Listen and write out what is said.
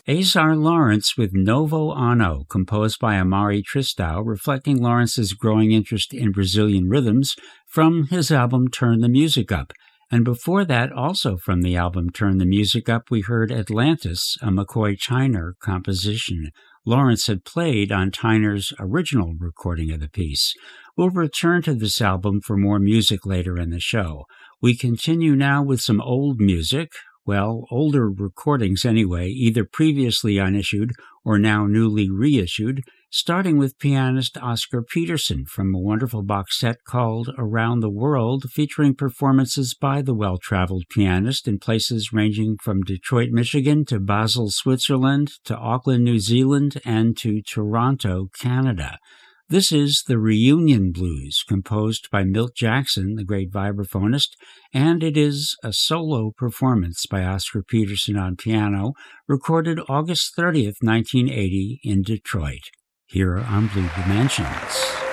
Azar Lawrence with Novo Ano, composed by Amari Tristão, reflecting Lawrence's growing interest in Brazilian rhythms from his album Turn the Music Up. And before that, also from the album Turn the Music Up, we heard Atlantis, a McCoy Tyner composition. Lawrence had played on Tyner's original recording of the piece. We'll return to this album for more music later in the show. We continue now with some old music. Well, older recordings anyway, either previously unissued or now newly reissued, starting with pianist Oscar Peterson from a wonderful box set called Around the World, featuring performances by the well-traveled pianist in places ranging from Detroit, Michigan to Basel, Switzerland, to Auckland, New Zealand, and to Toronto, Canada. This is the Reunion Blues, composed by Milt Jackson, the great vibraphonist, and it is a solo performance by Oscar Peterson on piano, recorded August 30th, 1980 in Detroit, here on Blue Dimensions.